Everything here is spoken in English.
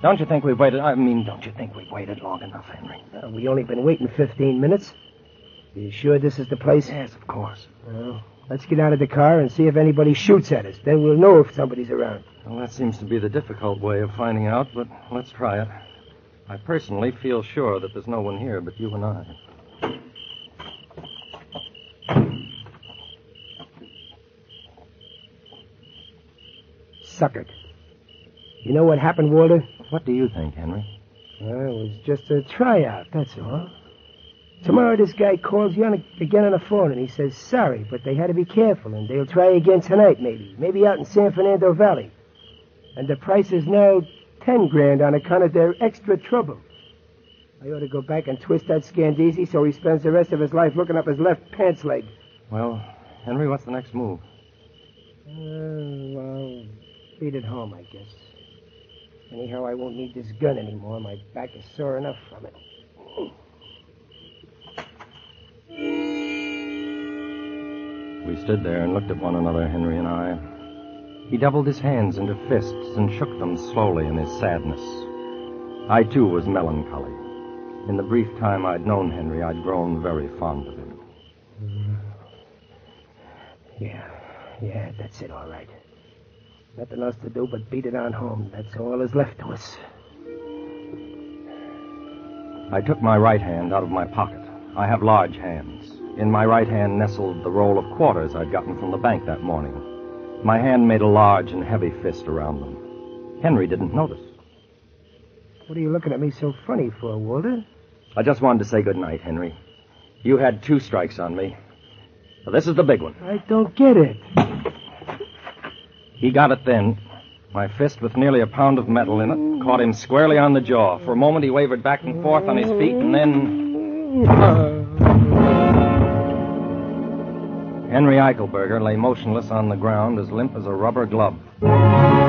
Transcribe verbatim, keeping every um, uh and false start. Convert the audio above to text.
Don't you think we've waited... I mean, don't you think we've waited long enough, Henry? Uh, we only been waiting fifteen minutes. You sure this is the place? Yes, of course. Well, let's get out of the car and see if anybody shoots at us. Then we'll know if somebody's around. Well, that seems to be the difficult way of finding out, but let's try it. I personally feel sure that there's no one here but you and I. Suckered. You know what happened, Walter? What do you think, Henry? Well, it was just a tryout, that's all. Tomorrow this guy calls you on a, again on the phone and he says, sorry, but they had to be careful and they'll try again tonight maybe. Maybe out in San Fernando Valley. And the price is now ten grand on account of their extra trouble. I ought to go back and twist that Scandisi so he spends the rest of his life looking up his left pants leg. Well, Henry, what's the next move? Uh, well, beat it home, I guess. Anyhow, I won't need this gun anymore. My back is sore enough from it. We stood there and looked at one another, Henry and I. He doubled his hands into fists and shook them slowly in his sadness. I, too, was melancholy. In the brief time I'd known Henry, I'd grown very fond of him. Mm. Yeah, yeah, that's it, all right. Nothing else to do but beat it on home. That's all is left to us. I took my right hand out of my pocket. I have large hands. In my right hand nestled the roll of quarters I'd gotten from the bank that morning. My hand made a large and heavy fist around them. Henry didn't notice. What are you looking at me so funny for, Walter? I just wanted to say good night, Henry. You had two strikes on me. Well, this is the big one. I don't get it. He got it then. My fist, with nearly a pound of metal in it, caught him squarely on the jaw. For a moment, he wavered back and forth on his feet, and then... Henry Eichelberger lay motionless on the ground, as limp as a rubber glove.